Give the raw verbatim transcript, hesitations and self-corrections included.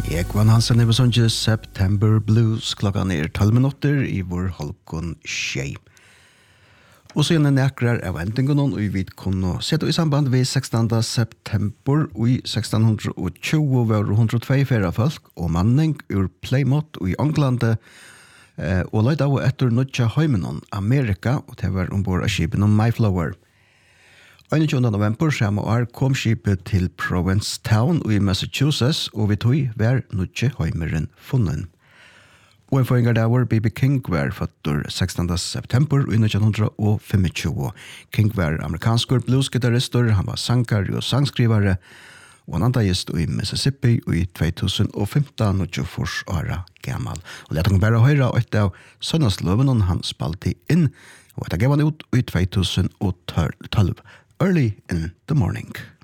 Ekvan Hansen er sånn September Blues klokkan er tolv minutter i vår halvkon tjei. Og så gjerne nekrar av endingen og vi kunne sette i samband ved sekstende september og i seksten tjue var det hundre og to fyrre folk og manning ur Plymouth og i Anglande eh, og leid av etter nødja heimenon Amerika og det var ombord av skipen om Mayflower. einogtjúgunda november samme år kom skipet til Provincetown i Massachusetts, og vi tog var nødje heimeren funnet. Og en forringer der var B B King var fattur sekstende september i nitton tjuefem. King var amerikansk bluesgitarrister, han var sankar og sangskrivare, og han antagjist i Mississippi i tjuetusen femten, og tjue åra gammal. Og det er bare høyre ut av sønnasloven han spalte inn, og det gav han ut i tjuetusen tolv. Early in the morning.